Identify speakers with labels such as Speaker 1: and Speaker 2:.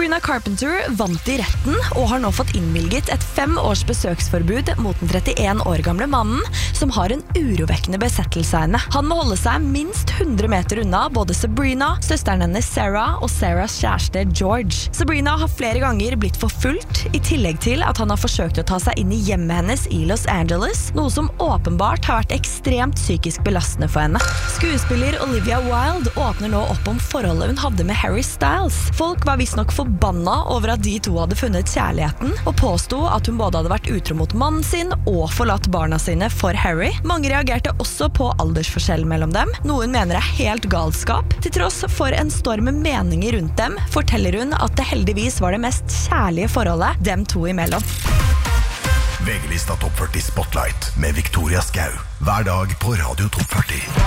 Speaker 1: Sabrina Carpenter vant I retten og har nå fått innvilget et 5 års besøksforbud mot den 31 år gamle mannen som har en urovekkende besettelse av henne. Han må holde seg minst 100 meter unna både Sabrina, søsteren hennes Sarah og Sarahs kjæreste George. Sabrina har flere ganger blitt forfulgt, I tillegg til at han har forsøkt å ta seg inn I hjemmet hennes I Los Angeles, noe som åpenbart har vært ekstremt psykisk belastende for henne. Skuespiller Olivia Wilde åpner nå opp om forholdet hun hadde med Harry Styles. Folk var visstnok forbanna over at de to hadde funnet kjærligheten, og påstod at hun både hadde vært utro mot mannen sin og forlatt barna sine for Harry. Mange reagerte også på aldersforskjellen mellom dem, noe hun mener helt galskap. Til tross for en storm med meninger rundt dem, forteller hun at det heldigvis var det mest kjærlige forholdet dem to imellom.
Speaker 2: VG-lista Topp 40 Spotlight med Victoria Skau. Hver dag på Radio Topp 40.